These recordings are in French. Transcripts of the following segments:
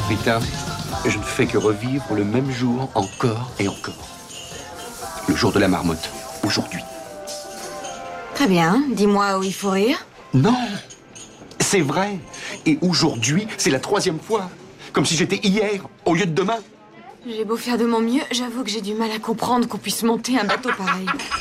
Rita, je ne fais que revivre le même jour encore et encore. Le jour de la marmotte, aujourd'hui. Très bien, dis-moi où il faut rire. Non, c'est vrai. Et aujourd'hui, c'est la 3e fois. Comme si j'étais hier, au lieu de demain. J'ai beau faire de mon mieux, j'avoue que j'ai du mal à comprendre qu'on puisse monter un bateau pareil.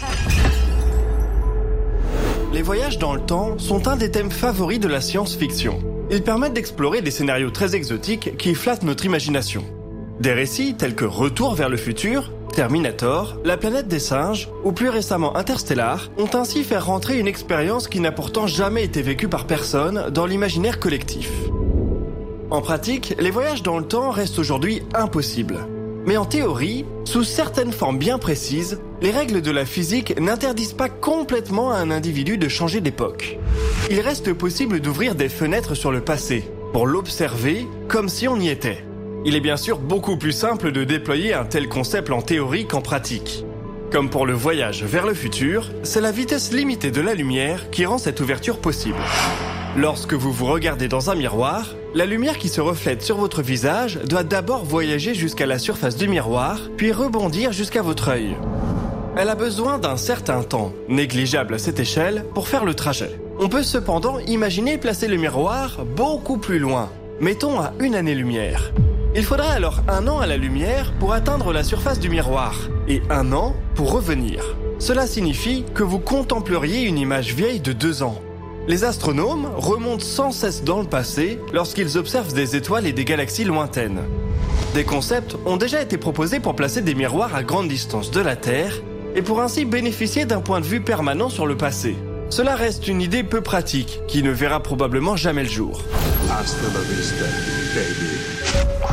Les voyages dans le temps sont un des thèmes favoris de la science-fiction. Ils permettent d'explorer des scénarios très exotiques qui flattent notre imagination. Des récits tels que Retour vers le futur, Terminator, La planète des singes ou plus récemment Interstellar ont ainsi fait rentrer une expérience qui n'a pourtant jamais été vécue par personne dans l'imaginaire collectif. En pratique, les voyages dans le temps restent aujourd'hui impossibles. Mais en théorie, sous certaines formes bien précises, les règles de la physique n'interdisent pas complètement à un individu de changer d'époque. Il reste possible d'ouvrir des fenêtres sur le passé, pour l'observer comme si on y était. Il est bien sûr beaucoup plus simple de déployer un tel concept en théorie qu'en pratique. Comme pour le voyage vers le futur, c'est la vitesse limitée de la lumière qui rend cette ouverture possible. Lorsque vous vous regardez dans un miroir, la lumière qui se reflète sur votre visage doit d'abord voyager jusqu'à la surface du miroir, puis rebondir jusqu'à votre œil. Elle a besoin d'un certain temps, négligeable à cette échelle, pour faire le trajet. On peut cependant imaginer placer le miroir beaucoup plus loin, mettons à 1 année-lumière. Il faudrait alors 1 an à la lumière pour atteindre la surface du miroir, et 1 an pour revenir. Cela signifie que vous contempleriez une image vieille de 2 ans. Les astronomes remontent sans cesse dans le passé lorsqu'ils observent des étoiles et des galaxies lointaines. Des concepts ont déjà été proposés pour placer des miroirs à grande distance de la Terre et pour ainsi bénéficier d'un point de vue permanent sur le passé. Cela reste une idée peu pratique qui ne verra probablement jamais le jour. Hasta la vista, baby.